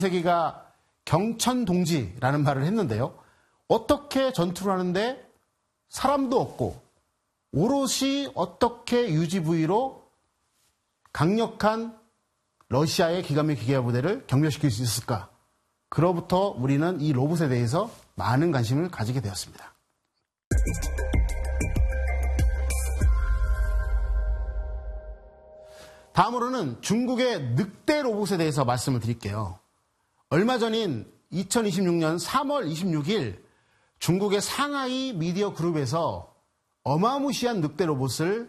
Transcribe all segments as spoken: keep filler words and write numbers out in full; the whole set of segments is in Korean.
세기가 경천동지라는 말을 했는데요. 어떻게 전투를 하는데 사람도 없고 오롯이 어떻게 유지부위로 강력한 러시아의 기관미 기계화 부대를 격렬시킬 수 있을까? 그로부터 우리는 이 로봇에 대해서 많은 관심을 가지게 되었습니다. 다음으로는 중국의 늑대 로봇에 대해서 말씀을 드릴게요. 얼마 전인 이천이십육 년 삼월 이십육일 중국의 상하이 미디어 그룹에서 어마무시한 늑대 로봇을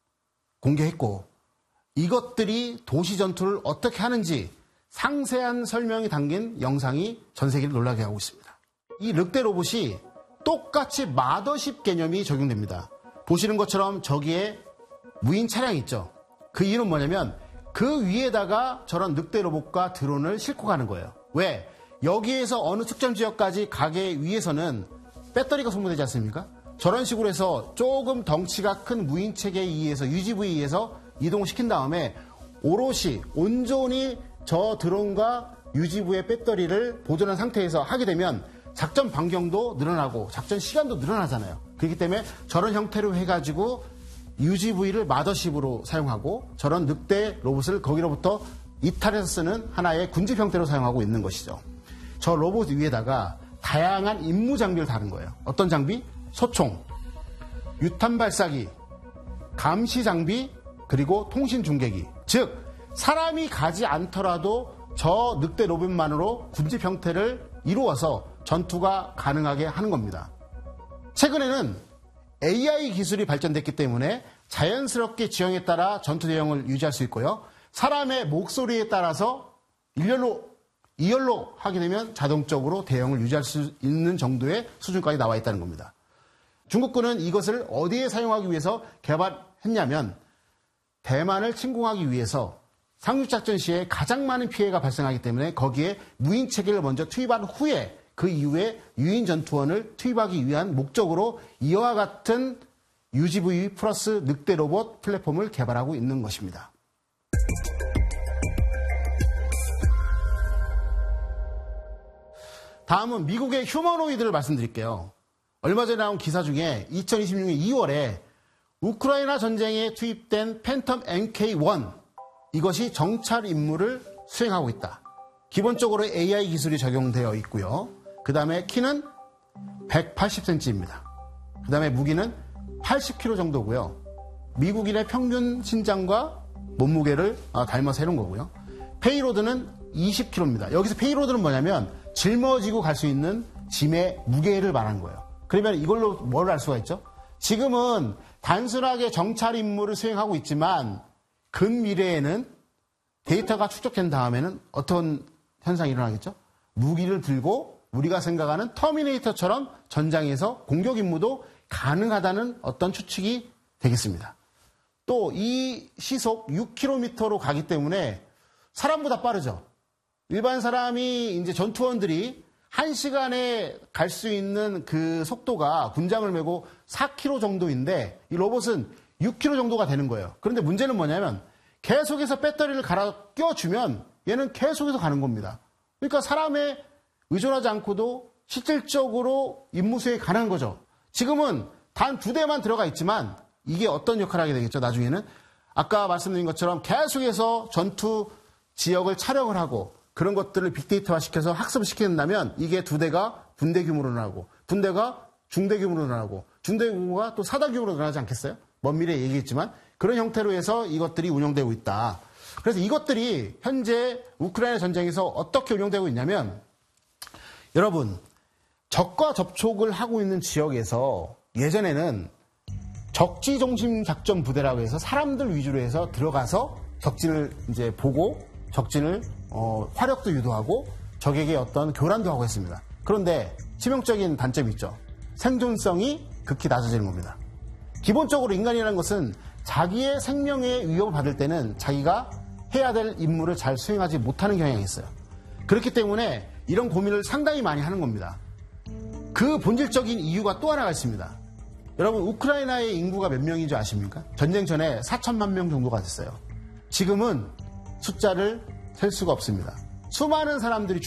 공개했고 이것들이 도시 전투를 어떻게 하는지 상세한 설명이 담긴 영상이 전 세계를 놀라게 하고 있습니다. 이 늑대 로봇이 똑같이 마더십 개념이 적용됩니다. 보시는 것처럼 저기에 무인 차량이 있죠. 그 이유는 뭐냐면 그 위에다가 저런 늑대 로봇과 드론을 싣고 가는 거예요. 왜? 여기에서 어느 특정 지역까지 가기 위해서는 배터리가 소모되지 않습니까? 저런 식으로 해서 조금 덩치가 큰 무인 체계에 의해서 유지부에 의해서 이동시킨 다음에 오롯이 온전히 저 드론과 유지부의 배터리를 보존한 상태에서 하게 되면 작전 반경도 늘어나고 작전 시간도 늘어나잖아요. 그렇기 때문에 저런 형태로 해가지고 유지부를 마더십으로 사용하고 저런 늑대 로봇을 거기로부터 이탈해서 쓰는 하나의 군집 형태로 사용하고 있는 것이죠. 저 로봇 위에다가 다양한 임무 장비를 다른 거예요. 어떤 장비? 소총, 유탄 발사기, 감시 장비, 그리고 통신 중계기. 즉 사람이 가지 않더라도 저 늑대 로봇만으로 군집 형태를 이루어서 전투가 가능하게 하는 겁니다. 최근에는 에이아이 기술이 발전됐기 때문에 자연스럽게 지형에 따라 전투 대응을 유지할 수 있고요. 사람의 목소리에 따라서 일렬로, 이열로 하게 되면 자동적으로 대응을 유지할 수 있는 정도의 수준까지 나와 있다는 겁니다. 중국군은 이것을 어디에 사용하기 위해서 개발했냐면 대만을 침공하기 위해서 상륙작전 시에 가장 많은 피해가 발생하기 때문에 거기에 무인 체계를 먼저 투입한 후에 그 이후에 유인 전투원을 투입하기 위한 목적으로 이와 같은 유지부위 플러스 늑대 로봇 플랫폼을 개발하고 있는 것입니다. 다음은 미국의 휴머노이드를 말씀드릴게요. 얼마 전에 나온 기사 중에 이천이십육 년 이월에 우크라이나 전쟁에 투입된 팬텀 엠케이 원 이것이 정찰 임무를 수행하고 있다. 기본적으로 에이아이 기술이 적용되어 있고요. 그 다음에 키는 백팔십 센티미터입니다. 그 다음에 무기는 팔십 킬로그램 정도고요. 미국인의 평균 신장과 몸무게를 닮아서 해놓은 거고요. 페이로드는 이십 킬로그램입니다. 여기서 페이로드는 뭐냐면 짊어지고 갈 수 있는 짐의 무게를 말하는 거예요. 그러면 이걸로 뭘 알 수가 있죠? 지금은 단순하게 정찰 임무를 수행하고 있지만 근미래에는 데이터가 축적된 다음에는 어떤 현상이 일어나겠죠? 무기를 들고 우리가 생각하는 터미네이터처럼 전장에서 공격 임무도 가능하다는 어떤 추측이 되겠습니다. 또 이 시속 육 킬로미터로 가기 때문에 사람보다 빠르죠. 일반 사람이 이제 전투원들이 한 시간에 갈 수 있는 그 속도가 군장을 메고 사 킬로미터 정도인데 이 로봇은 육 킬로미터 정도가 되는 거예요. 그런데 문제는 뭐냐면 계속해서 배터리를 갈아 껴주면 얘는 계속해서 가는 겁니다. 그러니까 사람에 의존하지 않고도 실질적으로 임무 수행이 가능한 거죠. 지금은 단 두 대만 들어가 있지만 이게 어떤 역할을 하게 되겠죠, 나중에는? 아까 말씀드린 것처럼 계속해서 전투 지역을 촬영을 하고 그런 것들을 빅데이터화 시켜서 학습을 시킨다면 이게 두 대가 분대 규모로 늘어나고 분대가 중대 규모로 늘어나고 중대 규모가 또 사단 규모로 늘어나지 않겠어요? 먼 미래에 얘기했지만 그런 형태로 해서 이것들이 운영되고 있다. 그래서 이것들이 현재 우크라이나 전쟁에서 어떻게 운영되고 있냐면 여러분 적과 접촉을 하고 있는 지역에서 예전에는 적지 중심 작전 부대라고 해서 사람들 위주로 해서 들어가서 적진을 이제 보고 적진을 어, 화력도 유도하고 적에게 어떤 교란도 하고 했습니다. 그런데 치명적인 단점이 있죠. 생존성이 극히 낮아지는 겁니다. 기본적으로 인간이라는 것은 자기의 생명의 위협을 받을 때는 자기가 해야 될 임무를 잘 수행하지 못하는 경향이 있어요. 그렇기 때문에 이런 고민을 상당히 많이 하는 겁니다. 그 본질적인 이유가 또 하나가 있습니다. 여러분 우크라이나의 인구가 몇 명인 줄 아십니까? 전쟁 전에 사천만 명 정도가 됐어요. 지금은 숫자를 셀 수가 없습니다. 수많은 사람들이